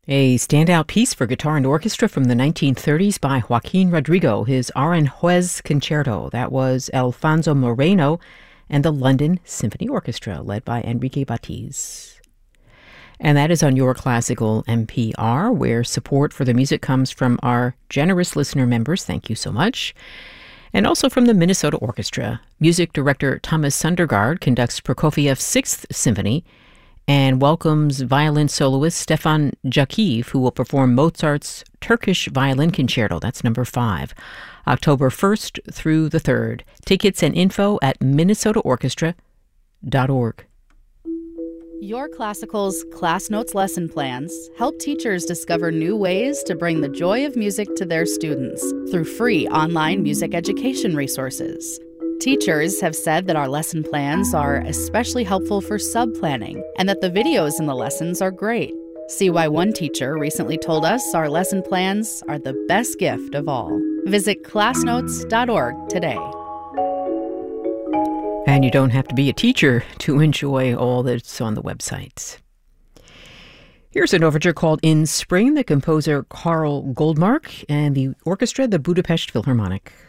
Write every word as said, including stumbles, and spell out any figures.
A standout piece for guitar and orchestra from the nineteen thirties by Joaquin Rodrigo, his Aranjuez Concerto. That was Alfonso Moreno and the London Symphony Orchestra, led by Enrique Batiz. And that is on Your Classical N P R, where support for the music comes from our generous listener members. Thank you so much. And also from the Minnesota Orchestra. Music director Thomas Sundergaard conducts Prokofiev's Sixth Symphony and welcomes violin soloist Stefan Jakiv, who will perform Mozart's Turkish Violin Concerto. That's number five, October first through the third. Tickets and info at minnesota orchestra dot org. Your Classical's Class Notes lesson plans help teachers discover new ways to bring the joy of music to their students through free online music education resources. Teachers have said that our lesson plans are especially helpful for sub-planning and that the videos in the lessons are great. See why one teacher recently told us our lesson plans are the best gift of all. Visit class notes dot org today. And you don't have to be a teacher to enjoy all that's on the website. Here's an overture called In Spring, the composer Carl Goldmark and the orchestra, the Budapest Philharmonic.